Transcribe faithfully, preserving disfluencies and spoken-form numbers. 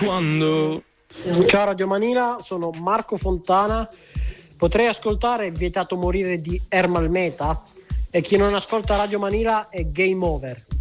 quando. Ciao Radio Manila, sono Marco Fontana. Potrei ascoltare Vietato morire di Ermal Meta? E chi non ascolta Radio Manila è game over.